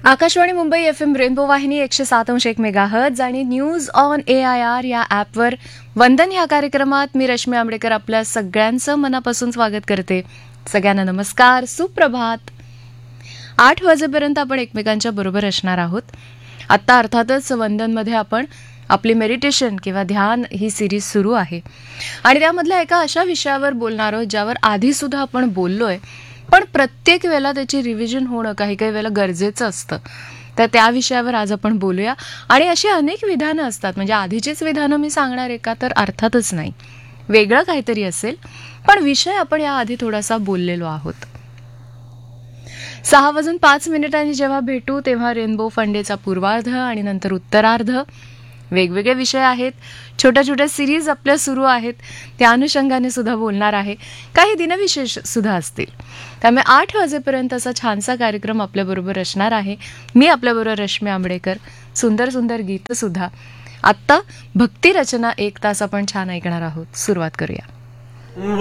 Akashvani Mumbai FM rainbow वाहिनी 107.1 megahertz आणि news on AIR या ॲपवर वंदन या कार्यक्रमात मी रश्मी आंबडेकर आपल्या सगळ्यांचं मनापासून स्वागत करते. सगळ्यांना नमस्कार, सुप्रभात. 8 वाजेपर्यंत आपण एकमेकांच्या बरोबर असणार आहोत. आत्ता अर्थातच वंदनमध्ये आपण आपली मेडिटेशन किंवा ध्यान ही सिरीज सुरू आहे आणि त्यामधल्या एका अशा विषयावर बोलणार आहोत ज्यावर आधीसुद्धा आपण बोललोय, पण प्रत्येक वेळेला त्याची रिव्हिजन होणं काही काही वेळेला गरजेचं असतं. तर त्या विषयावर आज आपण बोलूया. आणि अशी अनेक विधानं असतात, म्हणजे आधीचीच विधानं मी सांगणार आहे का, तर अर्थातच नाही, वेगळं काहीतरी असेल. पण विषय आपण याआधी थोडासा बोललेलो आहोत. 6:05 जेव्हा भेटू तेव्हा रेनबो फंडेचा पूर्वार्ध आणि नंतर उत्तरार्ध वेगवेगळे विषय आहेत. छोट्या छोट्या सिरीज आपल्या सुरू आहेत, त्या अनुषंगाने सुद्धा बोलणार आहे. काही दिनविशेष सुद्धा असतील. त्यामुळे 8 वाजेपर्यंत असा छानसा कार्यक्रम आपल्याबरोबर असणार आहे. मी आपल्याबरोबर रश्मी आंबडेकर. सुंदर सुंदर गीतं सुद्धा. आत्ता भक्तिरचना 1 तास आपण छान ऐकणार आहोत. सुरुवात करूया.